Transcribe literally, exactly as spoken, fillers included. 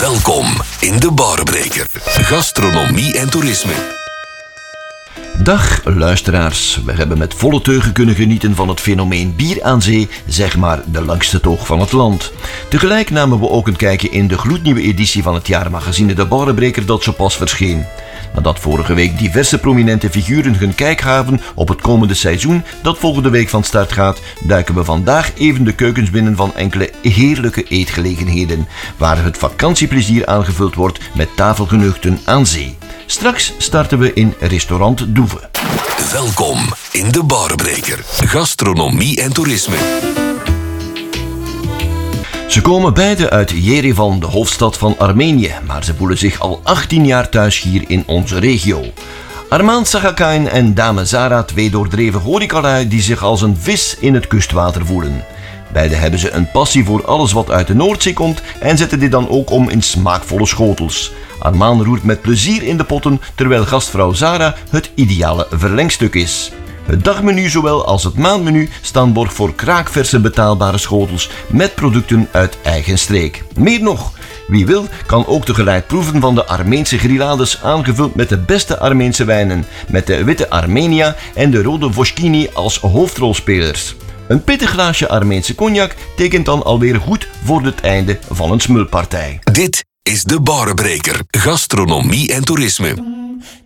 Welkom in de Barbreker. Gastronomie en toerisme. Dag luisteraars, we hebben met volle teugen kunnen genieten van het fenomeen bier aan zee, zeg maar de langste toog van het land. Tegelijk namen we ook een kijkje in de gloednieuwe editie van het jaarmagazine De Barbreker dat zo pas verscheen. Nadat vorige week diverse prominente figuren hun kijk gaven op het komende seizoen dat volgende week van start gaat, duiken we vandaag even de keukens binnen van enkele heerlijke eetgelegenheden, waar het vakantieplezier aangevuld wordt met tafelgeneugten aan zee. Straks starten we in restaurant Doeve. Welkom in de Barbreker. Gastronomie en toerisme. Ze komen beide uit Yerevan, de hoofdstad van Armenië, maar ze voelen zich al achttien jaar thuis hier in onze regio. Armaan Sagakain en dame Zara, twee doordreven horecalui die zich als een vis in het kustwater voelen. Beide hebben ze een passie voor alles wat uit de Noordzee komt en zetten dit dan ook om in smaakvolle schotels. Armaan roert met plezier in de potten, terwijl gastvrouw Zara het ideale verlengstuk is. Het dagmenu zowel als het maandmenu staan borg voor kraakverse betaalbare schotels met producten uit eigen streek. Meer nog, wie wil kan ook tegelijk proeven van de Armeense grillades aangevuld met de beste Armeense wijnen, met de witte Armenia en de rode Voskini als hoofdrolspelers. Een pittig glaasje Armeense cognac tekent dan alweer goed voor het einde van een smulpartij. Dit is de Barbreker. Gastronomie en toerisme.